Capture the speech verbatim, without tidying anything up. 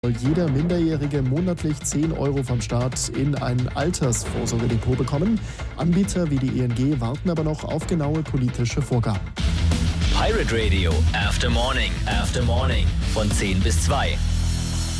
Soll jeder Minderjährige monatlich zehn Euro vom Staat in ein Altersvorsorgedepot bekommen. Anbieter wie die I N G warten aber noch auf genaue politische Vorgaben. Pirate Radio After Morning, After Morning von zehn bis zwei.